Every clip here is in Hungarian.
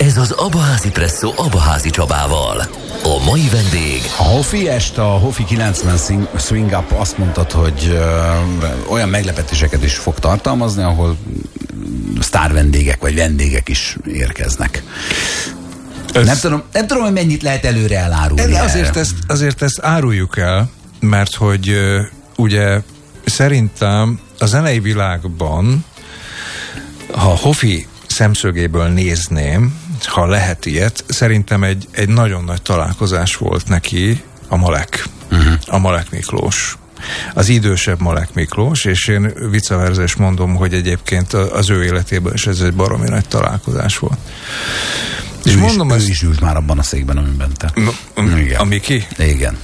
Ez az Abaházi Presszó Abaházi Csabával. A mai vendég... A Hofi este, a Hofi 90 Swing Up azt mondtad, hogy olyan meglepetéseket is fog tartalmazni, ahol sztár vendégek vagy vendégek is érkeznek. Nem tudom, hogy mennyit lehet előre elárulni. Azért ezt áruljuk el, mert hogy ugye szerintem a zenei világban, ha Hofi szemszögéből nézném, ha lehet ilyet, szerintem egy nagyon nagy találkozás volt neki a Malek. A Malek Miklós. Az idősebb Malek Miklós, és én viccaverzes mondom, hogy egyébként az ő életében is ez egy baromi nagy találkozás volt. És mondom, ő is ült már abban a székben, amiben te. A Miki? Igen.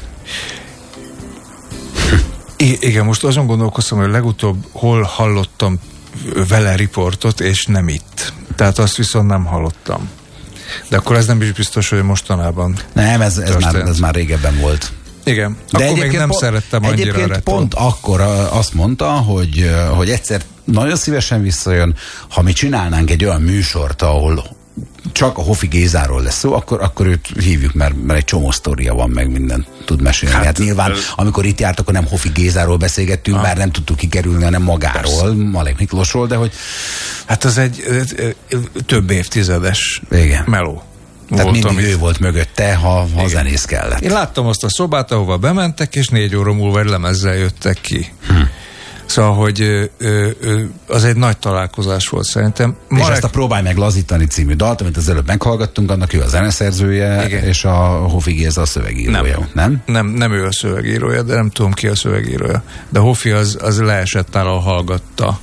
Igen, most azon gondolkoztam, hogy legutóbb hol hallottam vele riportot, és nem itt. Tehát azt viszont nem hallottam. De akkor ez nem is biztos, hogy mostanában. Nem, ez már régebben volt. Igen, de akkor még nem szerettem annyira a Egyébként pont akkor azt mondta, hogy egyszer nagyon szívesen visszajön, ha mi csinálnánk egy olyan műsort, ahol csak a Hofi Gézáról lesz szó, akkor őt hívjuk, mert egy csomó sztoria van, meg minden tud mesélni. Hát nyilván, amikor itt járt, akkor nem Hofi Gézáról beszélgettünk, bár nem tudtuk kikerülni, hanem magáról, persze. Malek Miklósról, de hogy... Hát az egy több évtizedes meló. Tehát mindig ő volt mögötte, ha zenész kellett. Én láttam azt a szobát, ahova bementek, és 4 óra múlva egy lemezzel jöttek ki. Szóval, hogy az egy nagy találkozás volt szerintem. És ezt a Próbálj meg lazítani című dalt, amit az előbb meghallgattunk, annak ő a zeneszerzője, igen. És a Hofi Géza a szövegírója, nem? Nem ő a szövegírója, de nem tudom ki a szövegírója. De Hofi az leesett nála, hallgatta,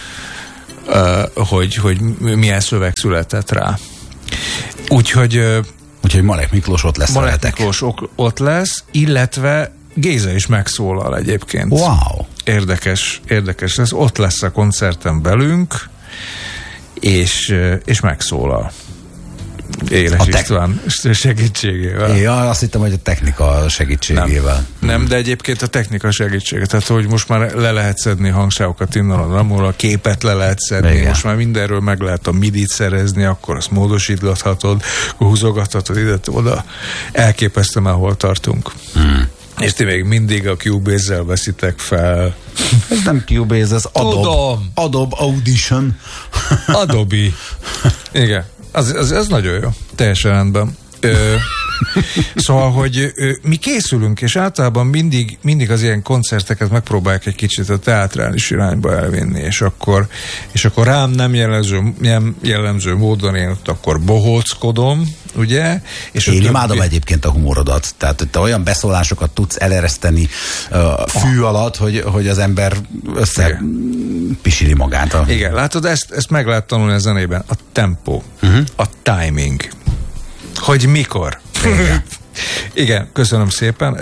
hogy milyen szöveg született rá. Úgyhogy Malek Miklós ott lesz. Malek Miklós ott lesz, illetve Géza is megszólal egyébként. Wow! Érdekes lesz. Ott lesz a koncerten velünk, és megszólal. Éles István segítségével. Ja, azt hittem, hogy a technika segítségével. Nem, de egyébként a technika segítsége. Tehát, hogy most már le lehet szedni hangságokat innen a képet le lehet szedni, igen. Most már mindenről meg lehet a midit szerezni, akkor azt módosítgathatod, húzogathatod ide-oda. Elképesztően, ahol tartunk. És ti még mindig a Cubase-zel veszitek fel. Ez nem Cubase, ez Adobe Audition. Adobe. Igen. Ez nagyon jó. Teljesen rendben. Szóval, hogy mi készülünk, és általában mindig az ilyen koncerteket megpróbálják egy kicsit a teátrális irányba elvinni, és akkor rám nem jellemző módon én ott akkor bohóckodom, ugye? És én imádom egyébként a humorodat, tehát te olyan beszólásokat tudsz elereszteni fű alatt, hogy az ember pisili magát. Igen, látod, ezt meg lehet tanulni a zenében. A tempó, a timing, hogy mikor. Igen, köszönöm szépen.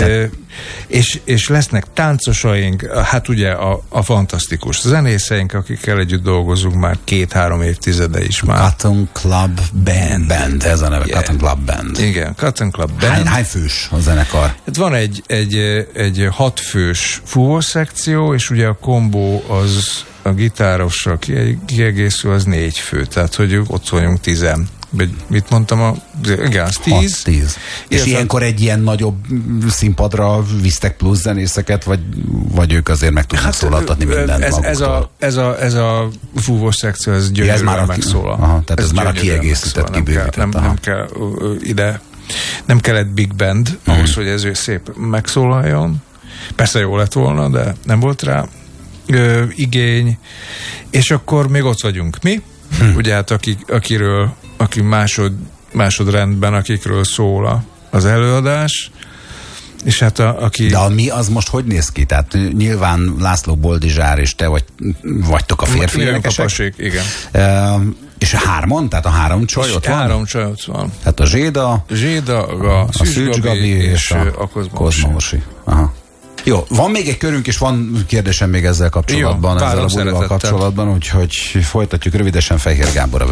És lesznek táncosaink, hát ugye a fantasztikus zenészeink, akikkel együtt dolgozunk már 2-3 évtizede is már. Cotton Club Band, ez a neve, yeah. Cotton Club Band. Igen, Cotton Club Band. Hány fős a zenekar? Hát van egy 6 fős fúvós szekció, és ugye a kombó az a gitárossal kiegészül, az 4 fő, tehát hogy ott vagyunk 10. Mit mondtam? Igen, az 10. És ilyenkor egy ilyen nagyobb színpadra visztek plusz zenészeket, vagy ők azért meg tudnak szólaltatni mindent maguktól? Ez a fúvós szekció, ez gyönyörűen megszólal. Tehát ez már a kiegészített, kibővített. Nem kell ide, nem kellett big band ahhoz, hogy ez szép megszólaljon. Persze jó lett volna, de nem volt rá igény. És akkor még ott vagyunk mi, ugye hát aki másodrendben, akikről szól az előadás, és hát aki... De mi az most hogy néz ki? Tehát nyilván László Boldizsár és te vagytok a férfi énekesek? Igen. És a 3, tehát a 3 csaj ott van? 3 csaj ott van. Tehát a Zséda, a Szűcs Gabi és a Kozma Orsi. Aha. Jó, van még egy körünk, és van kérdésem még ezzel kapcsolatban, ezzel a bulival kapcsolatban, úgyhogy folytatjuk rövidesen. Fehér Gábor a